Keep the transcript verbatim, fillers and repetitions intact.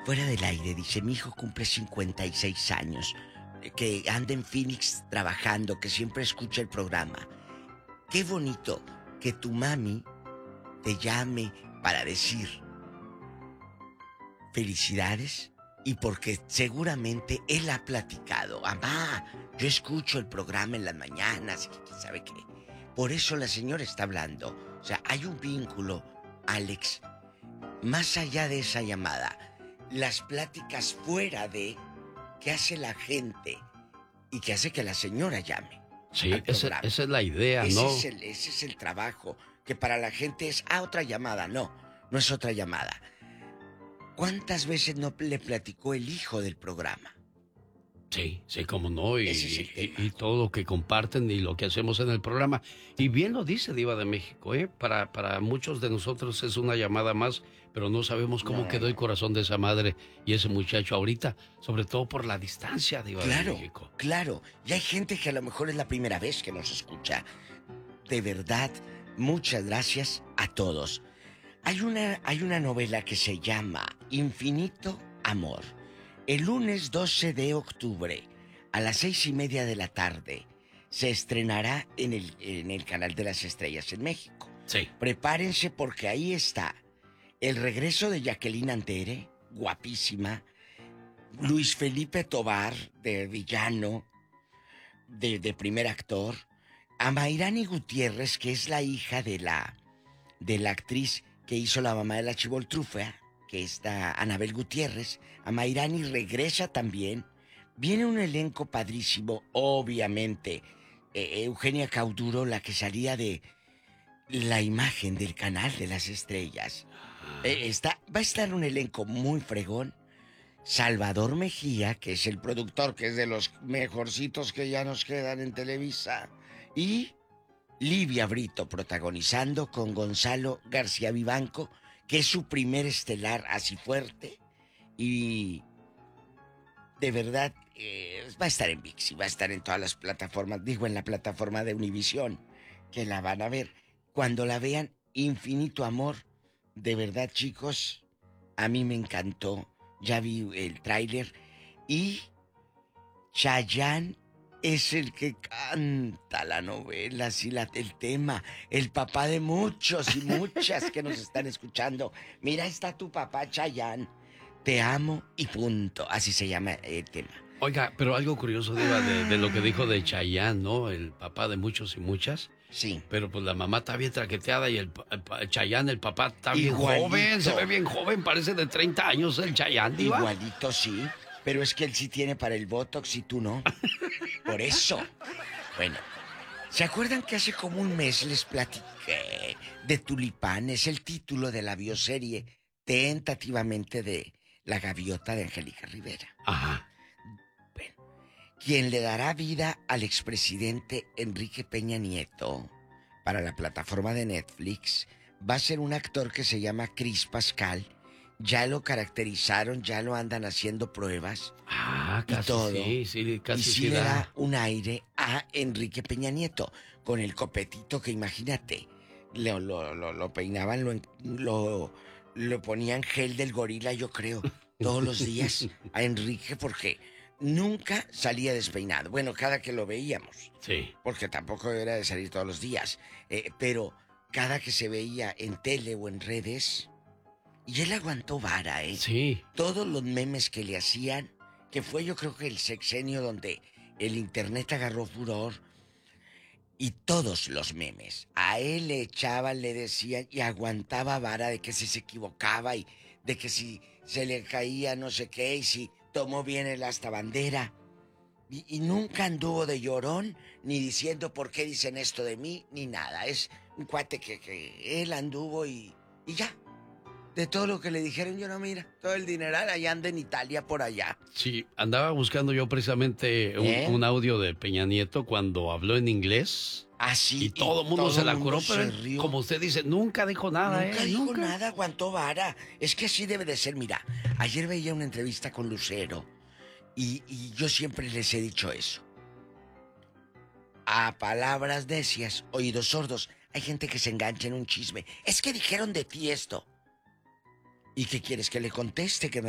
fuera del aire, dice, mi hijo cumple cincuenta y seis años, eh, que anda en Phoenix trabajando, que siempre escucha el programa. Qué bonito que tu mami te llame para decir felicidades y porque seguramente él ha platicado. Mamá, yo escucho el programa en las mañanas y quién sabe qué. Por eso la señora está hablando. O sea, hay un vínculo, Alex, más allá de esa llamada. Las pláticas fuera de qué hace la gente y que hace que la señora llame Sí, al esa, programa. esa es la idea, Ese ¿no? es el, ese es el trabajo, que para la gente es, ah, otra llamada. No, no es otra llamada. ¿Cuántas veces no le platicó el hijo del programa? Sí, sí, cómo no, y, Ese es el y- tema. y todo lo que comparten y lo que hacemos en el programa. Y bien lo dice Diva de México, ¿eh? Para, para muchos de nosotros es una llamada más, pero no sabemos cómo No, no, quedó el no. corazón de esa madre y ese muchacho ahorita, sobre todo por la distancia, Diva de Claro, México. claro. Y hay gente que a lo mejor es la primera vez que nos escucha. De verdad, muchas gracias a todos. Hay una, hay una novela que se llama Infinito Amor. El lunes doce de octubre, a las seis y media de la tarde, se estrenará en el, en el Canal de las Estrellas en México. Sí. Prepárense porque ahí está el regreso de Jacqueline Andere, guapísima, Luis Felipe Tovar, de villano, de, de primer actor, a Mayrani Gutiérrez, que es la hija de la, de la actriz que hizo la mamá de la Chivoltrufa, que está Anabel Gutiérrez. A Mayrani regresa también. Viene un elenco padrísimo, obviamente. Eh, Eugenia Cauduro, la que salía de la imagen del Canal de las Estrellas. Eh, está, va a estar un elenco muy fregón. Salvador Mejía, que es el productor, que es de los mejorcitos que ya nos quedan en Televisa. Y Livia Brito protagonizando con Gonzalo García Vivanco, que es su primer estelar así fuerte. Y de verdad eh, va a estar en ViX y va a estar en todas las plataformas, digo en la plataforma de Univisión, que la van a ver. Cuando la vean, Infinito Amor, de verdad chicos, a mí me encantó. Ya vi el tráiler y Chayanne es el que canta la novela, sí, la, el tema, el papá de muchos y muchas que nos están escuchando. Mira, está tu papá Chayanne. Te amo y punto. Así se llama el tema. Oiga, pero algo curioso, Diva, de, de lo que dijo de Chayanne, ¿no? El papá de muchos y muchas. Sí. Pero pues la mamá está bien traqueteada y el, el, el Chayanne, el papá, está bien Igualito. joven, se ve bien joven, parece de treinta años el Chayanne, Diva. Igualito, sí. Pero es que él sí tiene para el Botox y tú no. Por eso. Bueno, ¿se acuerdan que hace como un mes les platiqué de Tulipán? Es el título de la bioserie tentativamente de La Gaviota de Angélica Rivera. Ajá. Bueno, quien le dará vida al expresidente Enrique Peña Nieto para la plataforma de Netflix va a ser un actor que se llama Chris Pascal. Ya lo caracterizaron, ya lo andan haciendo pruebas. Ah, y casi todo. sí, sí, casi y sí, sí le da. da un aire a Enrique Peña Nieto, con el copetito que imagínate, lo, lo, lo, lo peinaban, lo, lo, lo ponían gel del gorila, yo creo, todos los días a Enrique, porque nunca salía despeinado. Bueno, cada que lo veíamos. Sí. Porque tampoco era de salir todos los días. Eh, pero cada que se veía en tele o en redes, y él aguantó vara, ¿eh? Sí. Todos los memes que le hacían, que fue yo creo que el sexenio donde el internet agarró furor, y todos los memes, a él le echaban, le decían, y aguantaba vara de que si se equivocaba, y de que si se le caía no sé qué, y si tomó bien el hasta bandera. Y, y nunca anduvo de llorón, ni diciendo por qué dicen esto de mí, ni nada. Es un cuate que, que él anduvo y, y ya. De todo lo que le dijeron, yo no, mira, todo el dineral allá anda en Italia por allá. Sí, andaba buscando yo precisamente un, ¿Eh? un audio de Peña Nieto cuando habló en inglés. Así. Y todo el mundo todo se la mundo curó, se pero él, rió. como usted dice, nunca dijo nada, Nunca ¿eh? dijo Nunca. nada, aguantó vara. Es que así debe de ser, mira. Ayer veía una entrevista con Lucero y, y yo siempre les he dicho eso. A palabras necias, oídos sordos. Hay gente que se engancha en un chisme. Es que dijeron de ti esto. ¿Y qué quieres que le conteste? Que me